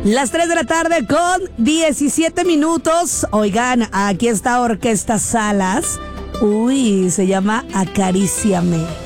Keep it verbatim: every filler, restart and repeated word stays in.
Las tres de la tarde con diecisiete minutos. Oigan, aquí está Orquesta Salas. Uy, se llama Acaríciame.